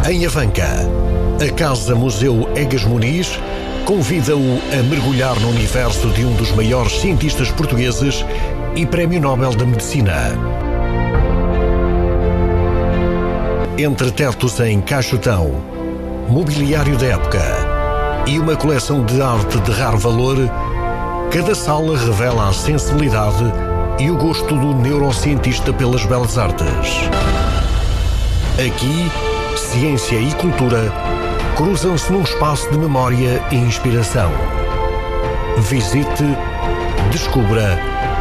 Em Avanca, a Casa Museu Egas Muniz convida-o a mergulhar no universo de um dos maiores cientistas portugueses e Prémio Nobel da Medicina. Entre tetos em caixotão, mobiliário da época e uma coleção de arte de raro valor, cada sala revela a sensibilidade e o gosto do neurocientista pelas belas artes. Aqui, ciência e cultura cruzam-se num espaço de memória e inspiração. Visite, descubra